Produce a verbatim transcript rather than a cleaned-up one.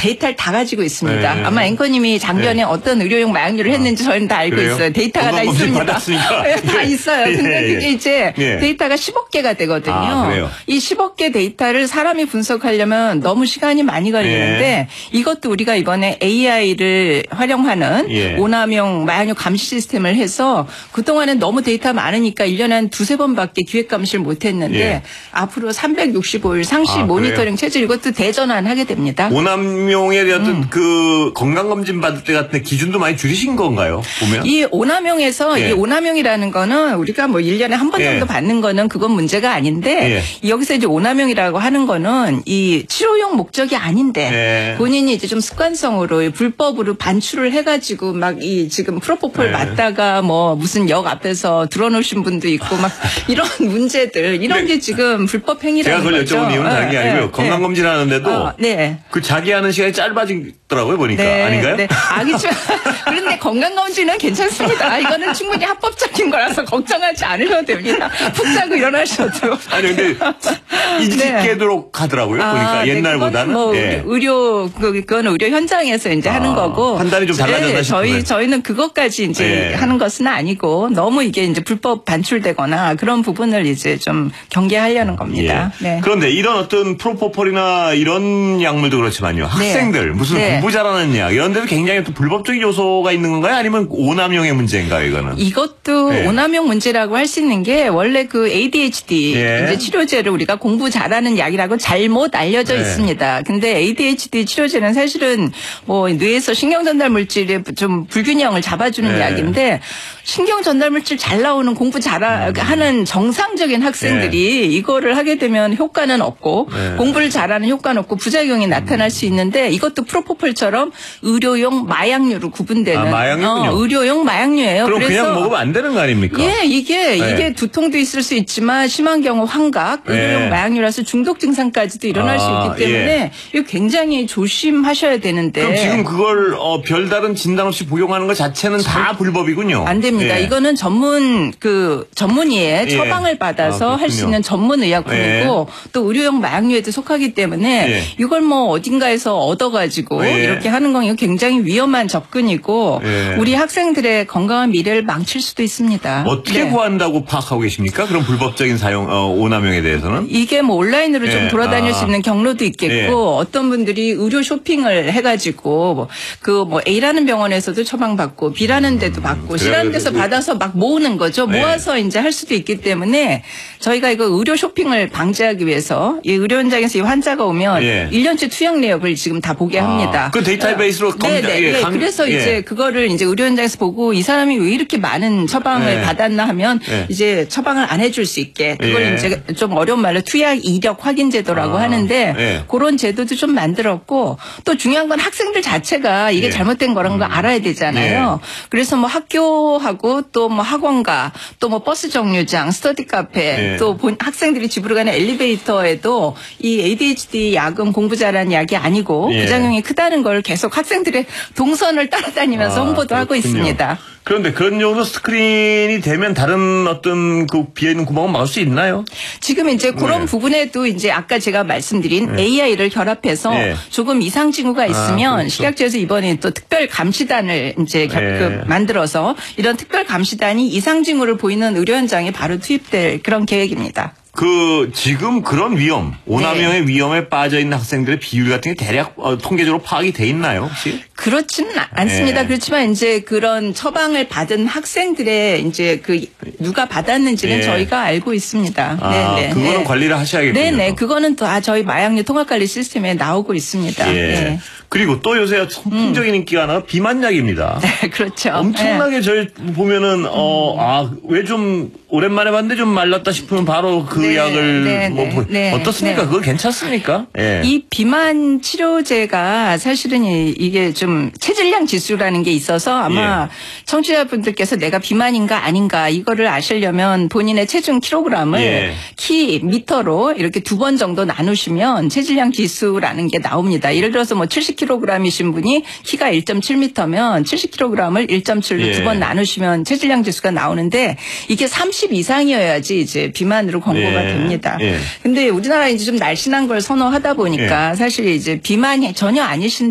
데이터를 다 가지고 있습니다. 네. 아마 앵커님이 작년에 네. 어떤 의료용 마약류를 했는지 저희는 다 알고 그래요? 있어요. 데이터가 다 있습니다. 네, 다 있어요. 근데 예, 그게 이제 예. 데이터가 십억 개가 되거든요. 아, 이 십억 개 데이터를 사람이 분석하려면 너무 시간이 많이 걸리는데 예. 이것도 우리가 이번에 에이아이를 활용하는 예. 오남용 마약류 감시 시스템을 해서 그동안엔 너무 데이터 많으니까 일 년에 한 두세 번밖에 기획 감시를 못했는데 예. 앞으로 삼백육십오 일 상시 아, 모니터링 체제 이것도 대전환하게 됩니다. 오남용에 대한 음. 그 건강검진 받을 때 같은 기준도 많이 줄이신 건가요? 보면 이 오남용에서 예. 이 오남용이라는 거는 우리가 뭐 일 년에 한 번 정도 예. 받는 거는 그건 문제가 아닌데 예. 여기서 이제 오남용이라고 하는 거는 이 치료용 목적이 아닌데 예. 본인이 이제 좀 습관성으로 불법으로 반출을 해가지고 막 이 지금 프로포폴 예. 맞다가 뭐 무슨 역 앞에서 들어놓으신 분도 있고 막 이런 문제들 이런 게 지금 불법 행위라는 제가 그걸 거죠. 여쭤본 이유는 다른 게 네, 아니고요. 네, 건강검진 하는데도 어, 네. 그 자기 하는 시간이 짧아지더라고요. 보니까. 네, 아닌가요? 네. 아니지만 그런데 건강검진은 괜찮습니다. 이거는 충분히 합법적인 거라서 걱정하지 않으셔도 됩니다. 푹 자고 일어나셔도. 아니 근데 일찍게도록 하더라고요. 아, 보니까 네, 옛날보다는. 뭐 예. 의료 그 그건 의료 현장에서 이제 아, 하는 거고 판단이 좀 달라졌나 싶어요. 저희 저희는 그것까지 이제 예. 하는 것은 아니고 너무 이게 이제 불법 반출되거나 그런 부분을 이제 좀 경계하려는 겁니다. 예. 네. 그런데 이런 어떤 프로포폴이나 이런 약물도 그렇지만요. 학생들 네. 무슨 네. 공부 잘하는 약 이런 데도 굉장히 또 불법적인 요소가 있는 건가요? 아니면 오남용의 문제인가요? 이거는. 이것도 예. 오남용 문제라고 할 수 있는 게 원래 그 에이디에이치디 예. 이제 치료제를 우리가 공부 잘하는 약이라고 잘못 알려져 예. 있습니다. 근데 에이디에이치디 치료제는 사실은 뭐 뇌에서 신경 전달 물질의 좀 불균형을 잡아주는 예. 약인데 신경 전달 물질 잘 나오는 공부 잘하는 정상적인 학생들이 예. 이거를 하게 되면 효과는 없고 예. 공부를 잘하는 효과는 없고 부작용이 나타날 수 있는데 이것도 프로포폴처럼 의료용 마약류로 구분되는 아, 마약류군요. 어, 의료용 마약류예요. 그럼 그래서 그냥 먹으면 안 되는 거 아닙니까? 예, 이게 네. 이게 두통도 있을 수 있지만 심한 경우 환각, 의료용 네. 마약류라서 중독 증상까지도 일어날 아, 수 있기 때문에 예. 이거 굉장히 조심하셔야 되는데. 그럼 지금 그걸 어, 별다른 진단 없이 복용하는 것 자체는 다 불법이군요. 안 됩니다. 예. 이거는 전문 그 전문의의 예. 처방을 받아서 아, 할 수 그렇군요. 있는 전문 의약품이고 예. 또 의료용 마약류에도 속하기 때문에 예. 이걸 뭐 어딘가에서 얻어가지고 예. 이렇게 하는 건 이거 굉장히 위험한 접근이고 예. 우리 학생들의 건강한 미래를 망칠 수도 있습니다. 어떻게 네. 구한다고 파악하고 계십니까? 그런 불법적인 사용 어, 오남용에 대해서는? 이게 뭐 온라인으로 예. 좀 돌아다닐 아. 수 있는 경로도 있겠고 예. 어떤 분들이 의료 쇼핑을 해가지고 그 뭐 A라는 병원에서도 처방받고 B라는 데도 받고 C라는 데서 그- 받아서 막 모으는 거죠. 예. 모아서 이제 할 수도 있기 때문에 저희가 이거 의료 쇼핑을 방지하기 위해서 이 의료 현장에서 이 환자가 오면 예. 일 년치 투약 내역을 지금 다 보게 합니다. 아, 그 데이터베이스로 검- 네네. 예, 예, 강- 그래서 예. 이제 그거를 이제 의료 현장에서 보고 이 사람이 왜 이렇게 많은 처방을 예. 받았나 하면 예. 이제 처방을 안 해줄 수 있게 그걸 예. 이제 좀 어려운 말로 투약 이력 확인 제도라고 아, 하는데 예. 그런 제도도 좀 만들었고 또 중요한 건 학생들 자체가 이게 예. 잘못된 거라는 걸 알아야 되잖아요. 그래서 뭐 학교하고 또 뭐 학원가 또 뭐 버스 정류장 스터디 카페 예. 또 본 학생들이 집으로 가는 엘리베이터에도 이 에이디에이치디 약은 공부 잘하는 약이 아니고 예. 부작용이 크다는 걸 계속 학생들의 동선을 따라다니면서 아, 홍보도 하고 그렇군요. 있습니다. 그런데 그런 용도 스크린이 되면 다른 어떤 그 비어있는 구멍은 막을 수 있나요? 지금 이제 그런 네. 부분에도 이제 아까 제가 말씀드린 네. 에이아이를 결합해서 네. 조금 이상 징후가 있으면 그렇죠. 식약처에서 이번에 또 특별 감시단을 이제 겨- 네. 그 만들어서 이런 특별 감시단이 이상 징후를 보이는 의료 현장에 바로 투입될 그런 계획입니다. 그 지금 그런 위험, 오남용의 위험에 빠져 있는 학생들의 비율 같은 게 대략 어, 통계적으로 파악이 돼 있나요, 혹시? 그렇지는 않습니다. 네. 그렇지만 이제 그런 처방을 받은 학생들의 이제 그 누가 받았는지는 네. 저희가 알고 있습니다. 아, 네네. 그거는 네. 관리를 하셔야겠군요. 네네. 그거는 또 아, 저희 마약류 통합관리 시스템에 나오고 있습니다. 예. 네. 그리고 또 요새 선풍적인 인기가 하나가 비만약입니다. 네, 그렇죠. 엄청나게 네. 저희 보면은 어, 아, 왜 좀 오랜만에 봤는데 좀 말랐다 싶으면 바로 그 네, 약을 네, 뭐 네, 보- 네, 어떻습니까? 네. 그거 괜찮습니까? 예. 이 비만 치료제가 사실은 이- 이게 좀 체질량 지수라는 게 있어서 아마 예. 청취자분들께서 내가 비만인가 아닌가 이거를 아시려면 본인의 체중 킬로그램을 예. 키 미터로 이렇게 두 번 정도 나누시면 체질량 지수라는 게 나옵니다. 예를 들어서 뭐 칠십 킬로그램이신 분이 키가 일 점 칠 미터면 칠십 킬로그램을 일 점 칠로 예. 두 번 나누시면 체질량 지수가 나오는데 이게 삼십 이상이어야지 이제 비만으로 권고가 예. 됩니다. 예. 근데 우리나라 이제 좀 날씬한 걸 선호하다 보니까 사실 이제 비만이 전혀 아니신